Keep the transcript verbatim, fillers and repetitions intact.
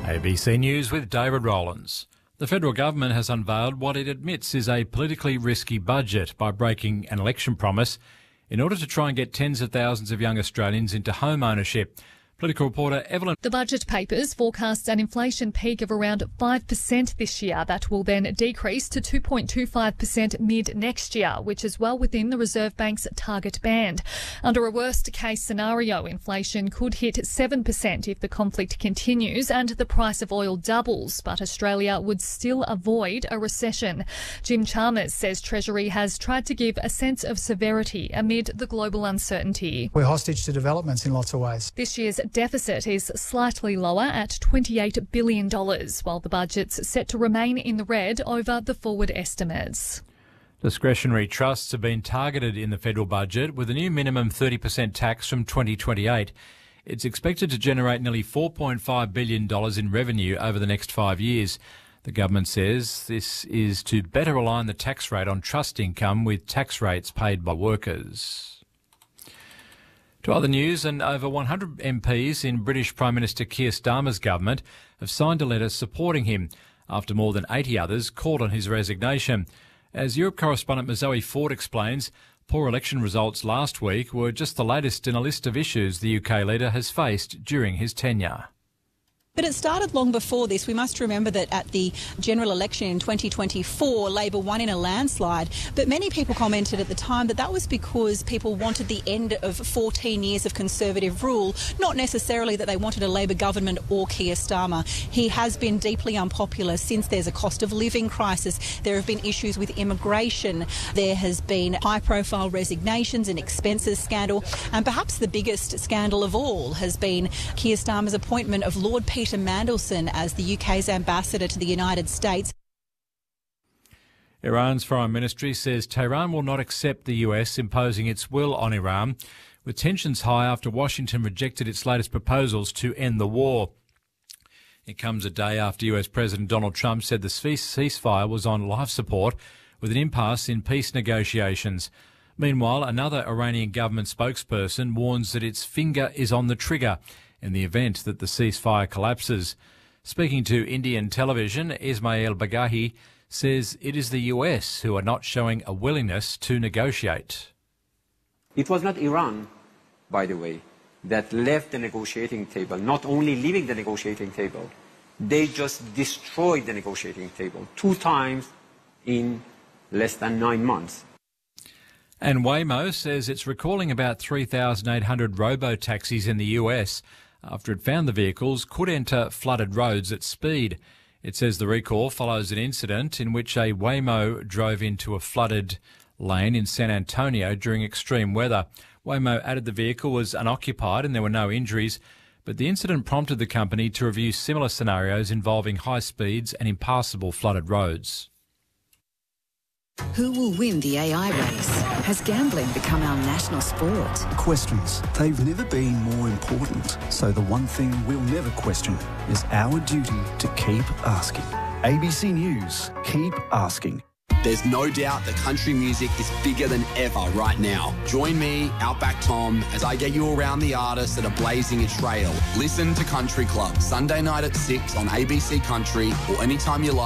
A B C News with David Rowlands. The federal government has unveiled what it admits is a politically risky budget by breaking an election promise in order to try and get tens of thousands of young Australians into home ownership. Political reporter Evelyn. The budget papers forecast an inflation peak of around five percent this year. That will then decrease to two point two five percent mid next year, which is well within the Reserve Bank's target band. Under a worst case scenario, inflation could hit seven percent if the conflict continues and the price of oil doubles, but Australia would still avoid a recession. Jim Chalmers says Treasury has tried to give a sense of severity amid the global uncertainty. We're hostage to developments in lots of ways. This year's deficit is slightly lower at twenty-eight billion dollars, while the budget's set to remain in the red over the forward estimates. Discretionary trusts have been targeted in the federal budget with a new minimum thirty percent tax from twenty twenty-eight. It's expected to generate nearly four point five billion dollars in revenue over the next five years. The government says this is to better align the tax rate on trust income with tax rates paid by workers. To other news, and over one hundred M Ps in British Prime Minister Keir Starmer's government have signed a letter supporting him after more than eighty others called on his resignation. As Europe correspondent Zoe Ford explains, poor election results last week were just the latest in a list of issues the U K leader has faced during his tenure. But it started long before this. We must remember that at the general election in twenty twenty-four, Labor won in a landslide. But many people commented at the time that that was because people wanted the end of fourteen years of Conservative rule, not necessarily that they wanted a Labor government or Keir Starmer. He has been deeply unpopular since there's a cost of living crisis. There have been issues with immigration. There has been high-profile resignations, an expenses scandal. And perhaps the biggest scandal of all has been Keir Starmer's appointment of Lord Peter Mandelson as the U K's ambassador to the United States. Iran's foreign ministry says Tehran will not accept the U S imposing its will on Iran, with tensions high after Washington rejected its latest proposals to end the war. It comes a day after U S President Donald Trump said the ceasefire was on life support, with an impasse in peace negotiations. Meanwhile, another Iranian government spokesperson warns that its finger is on the trigger in the event that the ceasefire collapses. Speaking to Indian television, Ismail Bagahi says it is the U S who are not showing a willingness to negotiate. It was not Iran, by the way, that left the negotiating table, not only leaving the negotiating table, they just destroyed the negotiating table two times in less than nine months. And Waymo says it's recalling about three thousand eight hundred robo-taxis in the U S after it found the vehicles could enter flooded roads at speed. It says the recall follows an incident in which a Waymo drove into a flooded lane in San Antonio during extreme weather. Waymo added the vehicle was unoccupied and there were no injuries, but the incident prompted the company to review similar scenarios involving high speeds and impassable flooded roads. Who will win the A I race? Has gambling become our national sport? Questions. They've never been more important. So the one thing we'll never question is our duty to keep asking. A B C News. Keep asking. There's no doubt that country music is bigger than ever right now. Join me, Outback Tom, as I get you around the artists that are blazing a trail. Listen to Country Club, Sunday night at six on A B C Country or anytime you like.